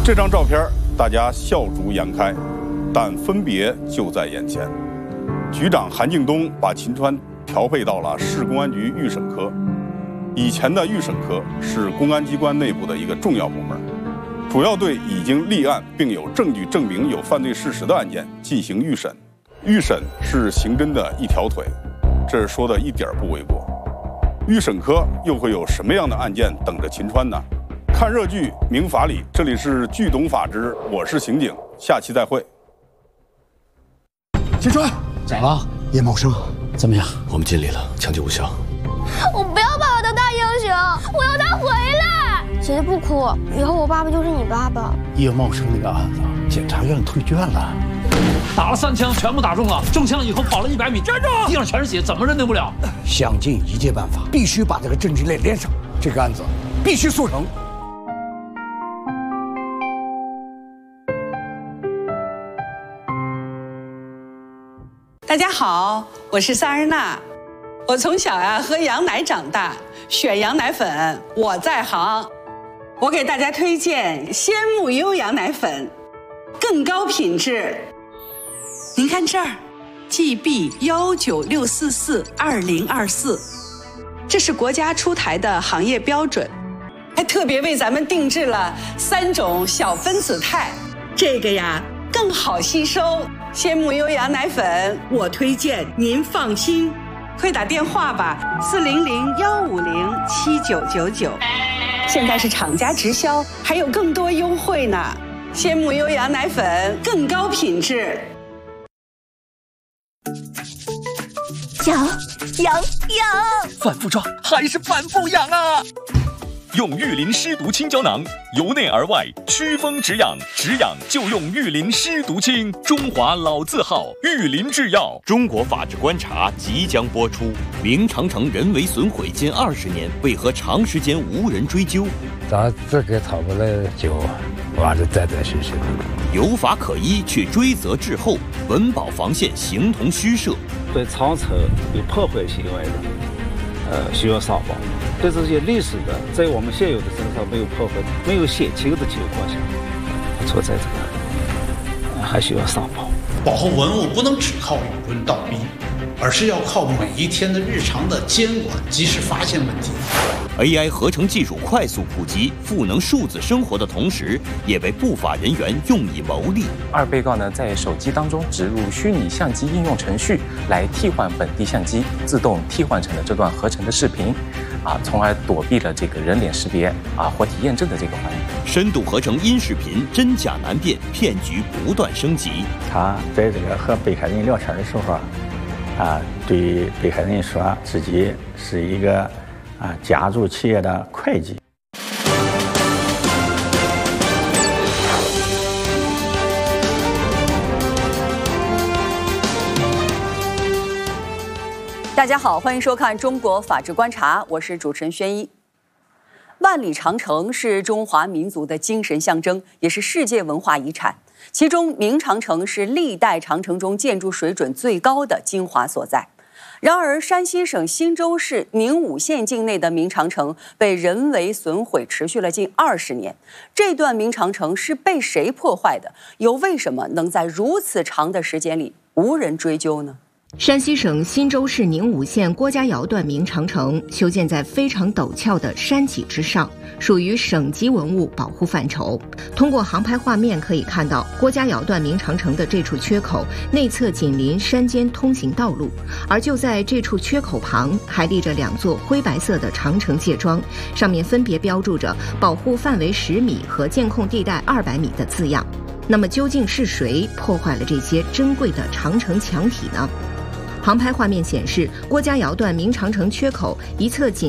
这张照片大家笑逐颜开，但分别就在眼前。局长韩敬东把秦川调配到了市公安局预审科。以前的预审科是公安机关内部的一个重要部门，主要对已经立案并有证据证明有犯罪事实的案件进行预审。预审是刑侦的一条腿，这说的一点不为过。预审科又会有什么样的案件等着秦川呢？看热剧《明法理》，这里是剧懂法之，我是刑警，下期再会。 秦川， 咋了？ 叶茂生怎么样？ 我们尽力了，抢救无效。 我不要把我当大英雄，我要他回来。姐姐不哭，以后我爸爸就是你爸爸。 叶茂生那个案子，检察院退卷了。 打了3枪，全部打中了。中枪以后跑了100米，站住！地上全是血，怎么认定不了？ 想尽一切办法，必须把这个证据链连上，这个案子必须速成。 大家好，我是萨日娜。我从小喝羊奶长大，选羊奶粉我在行。我给大家推荐鲜木优羊奶粉，更高品质。您看这儿 GB196442024，这是国家出台的行业标准，还特别为咱们定制了3种小分子肽，这个更好吸收。鲜木优羊奶粉我推荐，您放心。快打电话吧，400-150-7999。现在是厂家直销，还有更多优惠呢。鲜木优羊奶粉更高品质。 痒， 反复抓还是反复痒啊！用玉林湿毒清胶囊，由内而外祛风止痒，止痒就用玉林湿毒清，中华老字号玉林制药。 中国法制观察即将播出。明长城人为损毁近20年，为何长时间无人追究？ 咱这个讨不来就完了，断断续续。 有法可依，却追责滞后，文保防线形同虚设。 对长城有破坏行为的，需要上报。对这些历史的，在我们现有的政策没有破坏、没有显清的情况下，错在这个还需要上报。 保护文物不能只靠有人倒逼，而是要靠每一天的日常的监管，及时发现问题。 AI 合成技术快速普及，赋能数字生活的同时，也被不法人员用以牟利。 2被告呢，在手机当中植入虚拟相机应用程序，来替换本地相机，自动替换成了这段合成的视频，从而躲避了这个人脸识别活体验证的这个环节。 深度合成音视频，真假难辨，骗局不断升级。 他在这个和被害人聊天的时候对被害人说自己是一个家族企业的会计。 大家好，欢迎收看《中国法治观察》，我是主持人宣一。万里长城是中华民族的精神象征，也是世界文化遗产。其中，明长城是历代长城中建筑水准最高的精华所在。然而，山西省忻州市宁武县境内的明长城被人为损毁，持续了近20年。这段明长城是被谁破坏的？又为什么能在如此长的时间里无人追究呢？ 山西省忻州市宁武县郭家窑段明长城修建在非常陡峭的山脊之上，属于省级文物保护范畴。通过航拍画面可以看到，郭家窑段明长城的这处缺口内侧紧邻山间通行道路，而就在这处缺口旁还立着2座灰白色的长城界桩，上面分别标注着保护范围10米和监控地带200米的字样。那么究竟是谁破坏了这些珍贵的长城墙体呢？航拍画面显示，郭家窑段明长城缺口一侧紧